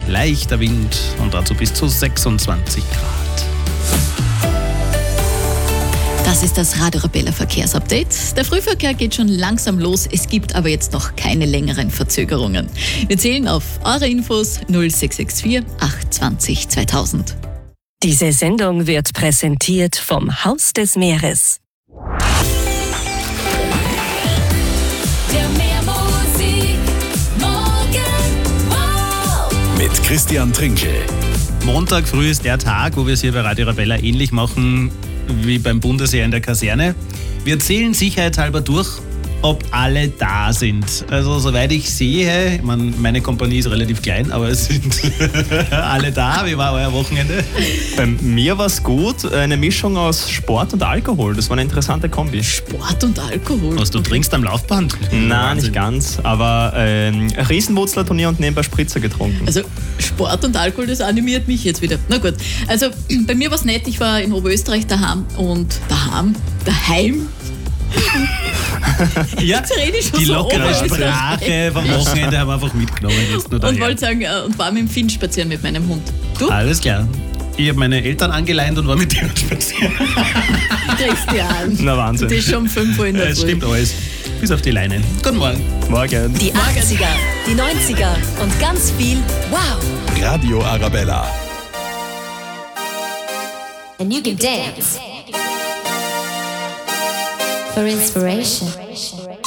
leichter Wind und dazu bis zu 26 Grad. Das ist das Radio Arabella Verkehrsupdate. Der Frühverkehr geht schon langsam los, es gibt aber jetzt noch keine längeren Verzögerungen. Wir zählen auf eure Infos 0664 820 2000. Diese Sendung wird präsentiert vom Haus des Meeres. Mit Christian Trinkel. Montag früh ist der Tag, wo wir es hier bei Radio Arabella ähnlich machen wie beim Bundesheer in der Kaserne. Wir zählen sicherheitshalber durch, ob alle da sind. Also soweit ich sehe, ich meine Kompanie ist relativ klein, aber es sind alle da. Wie war euer Wochenende? Bei mir war es gut, eine Mischung aus Sport und Alkohol. Das war eine interessante Kombi. Sport und Alkohol? Was, du trinkst am Laufband? Nein, nicht ganz, aber Riesenwurzler-Turnier und nebenbei Spritzer getrunken. Also Sport und Alkohol, das animiert mich jetzt wieder. Na gut, also bei mir war es nett, ich war in Oberösterreich daheim. Ja, Jetzt rede ich schon die so lockere Oberösterreich. Sprache vom Wochenende haben wir einfach mitgenommen. Jetzt nur Und daher. wollte sagen, und war mit dem Finn spazieren mit meinem Hund. Du? Alles klar. Ich habe meine Eltern angeleint und war mit denen spazieren. Christian. Na Wahnsinn. Das ist schon 5 Uhr in der Es Früh. stimmt alles. Bis auf die Leine. Guten Morgen. Morgen. Die 80er, die 90er und ganz viel Wow! Radio Arabella. And you can dance for inspiration.